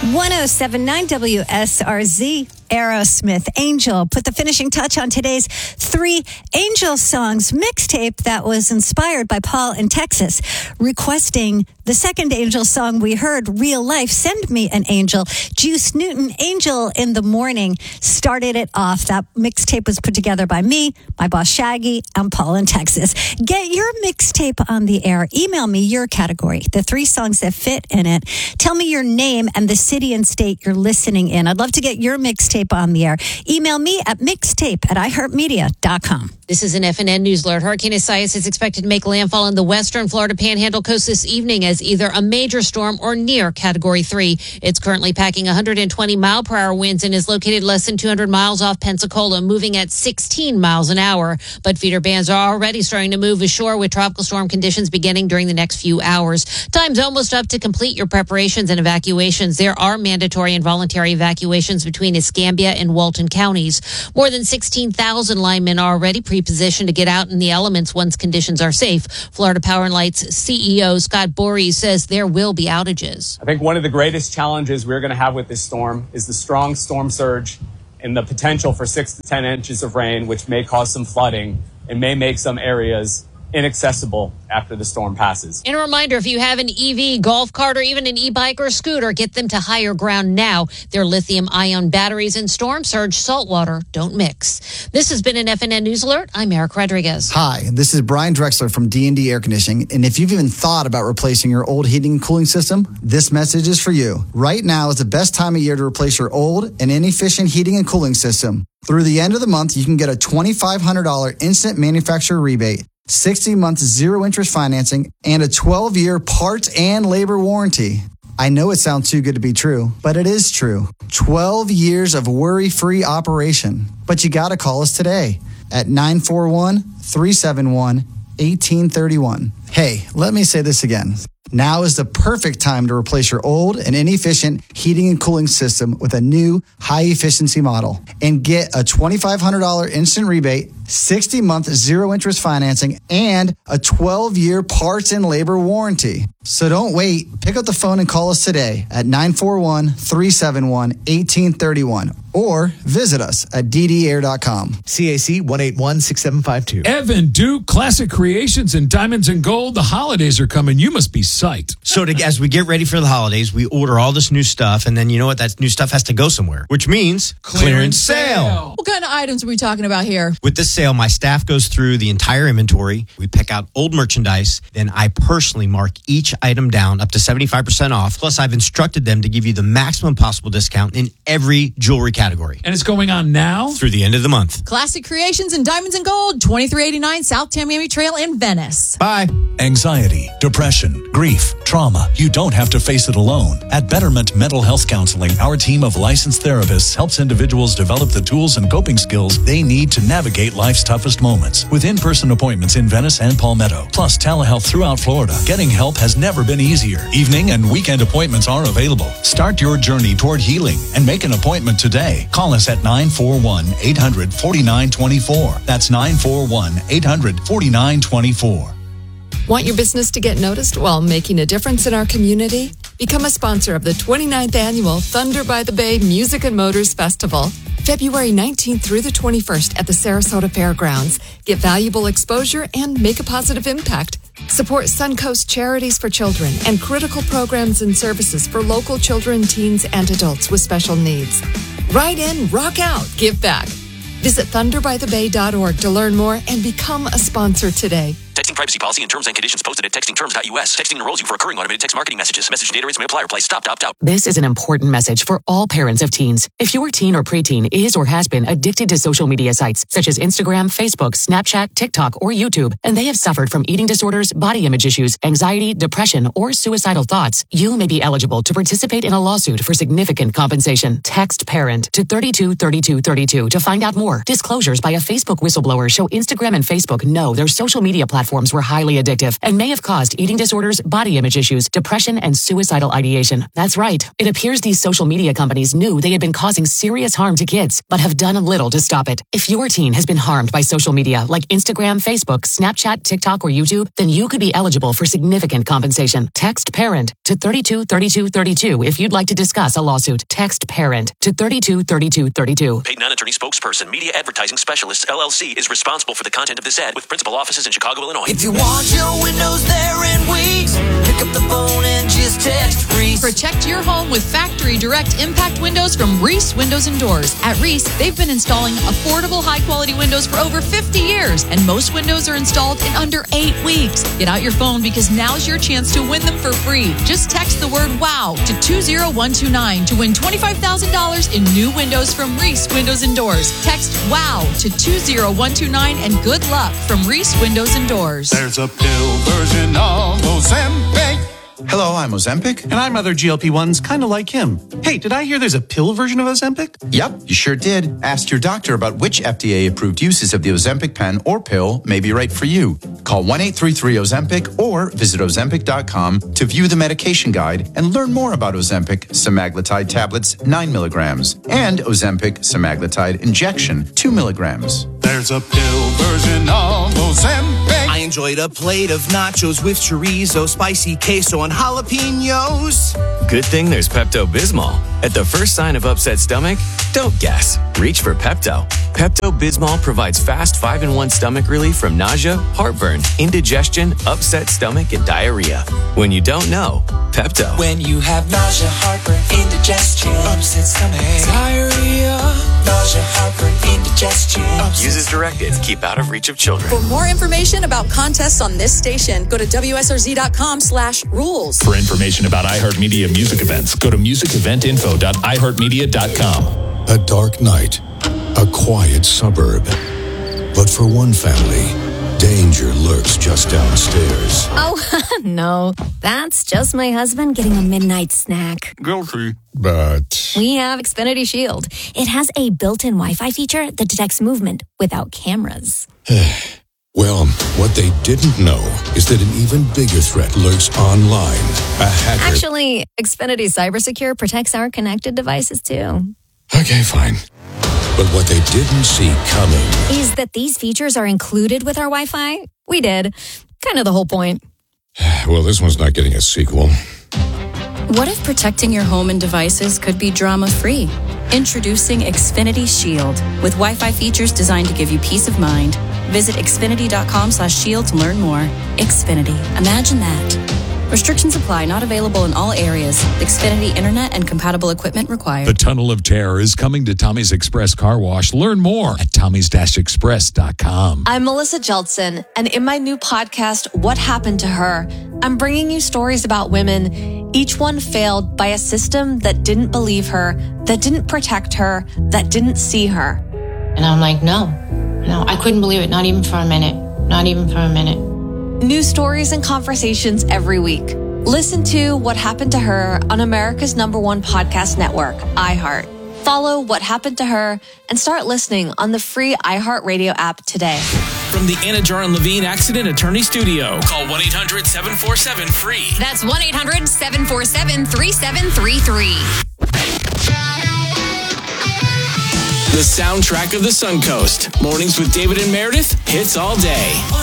1079 WSRZ. Aerosmith, Angel, put the finishing touch on today's 3 Angel Songs mixtape that was inspired by Paul in Texas, requesting the second Angel song we heard, Real Life, Send Me an Angel. Juice Newton, Angel in the Morning, started it off. That mixtape was put together by me, my boss Shaggy, and Paul in Texas. Get your mixtape on the air. Email me your category, the 3 songs that fit in it. Tell me your name and the city and state you're listening in. I'd love to get your mixtape on the air. Email me at mixtape@iheartmedia.com. This is an FNN News Alert. Hurricane Isaias is expected to make landfall in the western Florida Panhandle coast this evening as either a major storm or near Category 3. It's currently packing 120 mile-per-hour winds and is located less than 200 miles off Pensacola, moving at 16 miles an hour. But feeder bands are already starting to move ashore with tropical storm conditions beginning during the next few hours. Time's almost up to complete your preparations and evacuations. There are mandatory and voluntary evacuations between Escambia and Walton counties. More than 16,000 linemen are already pre-positioned to get out in the elements once conditions are safe. Florida Power and Light's CEO Scott Borey says there will be outages. I think one of the greatest challenges we're going to have with this storm is the strong storm surge and the potential for 6 to 10 inches of rain, which may cause some flooding and may make some areas inaccessible after the storm passes. And a reminder, if you have an EV, golf cart, or even an e-bike or scooter, get them to higher ground now. Their lithium-ion batteries and storm surge saltwater don't mix. This has been an FNN News Alert. I'm Eric Rodriguez. Hi, this is Brian Drexler from D&D Air Conditioning. And if you've even thought about replacing your old heating and cooling system, this message is for you. Right now is the best time of year to replace your old and inefficient heating and cooling system. Through the end of the month, you can get a $2,500 instant manufacturer rebate, 60 months zero-interest financing, and a 12-year parts and labor warranty. I know it sounds too good to be true, but it is true. 12 years of worry-free operation. But you got to call us today at 941-371-1831. Hey, let me say this again. Now is the perfect time to replace your old and inefficient heating and cooling system with a new high-efficiency model and get a $2,500 instant rebate, 60-month zero-interest financing, and a 12-year parts and labor warranty. So don't wait. Pick up the phone and call us today at 941-371-1831 or visit us at ddair.com. CAC 1816752. Evan Duke, Classic Creations and Diamonds and Gold. The holidays are coming. You must be psyched. So as we get ready for the holidays, we order all this new stuff, and then you know what? That new stuff has to go somewhere, which means clearance sale. What kind of items are we talking about here? With this sale, my staff goes through the entire inventory. We pick out old merchandise. Then I personally mark each item down up to 75% off. Plus, I've instructed them to give you the maximum possible discount in every jewelry category. And it's going on now? Through the end of the month. Classic Creations and Diamonds and Gold, 2389 South Tamiami Trail in Venice. Bye. Anxiety, depression, grief, trauma. You don't have to face it alone. At Betterment Mental Health Counseling, our team of licensed therapists helps individuals develop the tools and coping skills they need to navigate life's toughest moments. With in-person appointments in Venice and Palmetto, plus telehealth throughout Florida, getting help has never been easier. Evening and weekend appointments are available. Start your journey toward healing and make an appointment today. Call us at 941-800-4924. That's 941-800-4924. Want your business to get noticed while making a difference in our community? Become a sponsor of the 29th Annual Thunder by the Bay Music and Motors Festival, February 19th through the 21st at the Sarasota Fairgrounds. Get valuable exposure and make a positive impact. Support Suncoast Charities for Children and critical programs and services for local children, teens, and adults with special needs. Ride in, rock out, give back. Visit thunderbythebay.org to learn more and become a sponsor today. Texting privacy policy and terms and conditions posted at textingterms.us. Texting enrolls you for recurring automated text marketing messages. Message and data rates may apply. Reply stop to opt out. This is an important message for all parents of teens. If your teen or preteen is or has been addicted to social media sites such as Instagram, Facebook, Snapchat, TikTok, or YouTube, and they have suffered from eating disorders, body image issues, anxiety, depression, or suicidal thoughts, you may be eligible to participate in a lawsuit for significant compensation. Text PARENT to 323232 to find out more. Disclosures by a Facebook whistleblower show Instagram and Facebook know their social media platforms films were highly addictive and may have caused eating disorders, body image issues, depression, and suicidal ideation. That's right. It appears these social media companies knew they had been causing serious harm to kids, but have done little to stop it. If your teen has been harmed by social media like Instagram, Facebook, Snapchat, TikTok, or YouTube, then you could be eligible for significant compensation. Text PARENT to 323232 if you'd like to discuss a lawsuit. Text PARENT to 323232. Paid non-attorney spokesperson, Media Advertising Specialists, LLC, is responsible for the content of this ad with principal offices in Chicago, Illinois. If you want your windows there in weeks, pick up the phone and just text Reese. Protect your home with factory direct impact windows from Reese Windows and Doors. At Reese, they've been installing affordable, high-quality windows for over 50 years, and most windows are installed in under 8 weeks. Get out your phone because now's your chance to win them for free. Just text the word WOW to 20129 to win $25,000 in new windows from Reese Windows and Doors. Text WOW to 20129 and good luck from Reese Windows and Doors. There's a pill version of Ozempic. Hello, I'm Ozempic. And I'm other GLP-1s kind of like him. Hey, did I hear there's a pill version of Ozempic? Yep, you sure did. Ask your doctor about which FDA-approved uses of the Ozempic pen or pill may be right for you. Call 1-833-OZEMPIC or visit Ozempic.com to view the medication guide and learn more about Ozempic semaglutide tablets 9 milligrams and Ozempic semaglutide injection 2 milligrams. There's a pill version of Ozempic. I enjoyed a plate of nachos with chorizo, spicy queso, and jalapenos. Good thing there's Pepto-Bismol. At the first sign of upset stomach, don't guess. Reach for Pepto. Pepto-Bismol provides fast 5-in-1 stomach relief from nausea, heartburn, indigestion, upset stomach, and diarrhea. When you don't know, Pepto. When you have nausea, heartburn, indigestion, upset stomach, diarrhea, nausea, heartburn, indigestion. Use as directed. Keep out of reach of children. For more information about contests on this station, go to WSRZ.com/rules. For information about iHeartMedia music events, go to musiceventinfo.iHeartMedia.com. A dark night, a quiet suburb. But for one family, danger lurks just downstairs. Oh, no. That's just my husband getting a midnight snack. Guilty. But We have Xfinity Shield. It has a built-in Wi-Fi feature that detects movement without cameras. well, what they didn't know is that an even bigger threat lurks online. A hacker. Actually, Xfinity Cybersecure protects our connected devices, too. Okay, fine. But what they didn't see coming is that these features are included with our Wi-Fi. We did. Kind of the whole point. Well, this one's not getting a sequel. What if protecting your home and devices could be drama-free? Introducing Xfinity Shield with Wi-Fi features designed to give you peace of mind. Visit Xfinity.com/shield to learn more. Xfinity. Imagine that. Restrictions apply. Not available in all areas. Xfinity Internet and compatible equipment required. The Tunnel of Terror is coming to Tommy's Express Car Wash. Learn more at tommys-express.com. I'm Melissa Jeltsin, and in my new podcast, What Happened to Her, I'm bringing you stories about women, each one failed by a system that didn't believe her, that didn't protect her, that didn't see her. And I'm like, no, I couldn't believe it. Not even for a minute. Not even for a minute. New stories and conversations every week. Listen to What Happened to Her on America's #1 podcast network, iHeart. Follow What Happened to Her and start listening on the free iHeartRadio app today. From the Anna Jar and Levine Accident Attorney Studio. Call 1-800-747-FREE. That's 1-800-747-3733. The soundtrack of the Suncoast. Mornings with David and Meredith. Hits all day.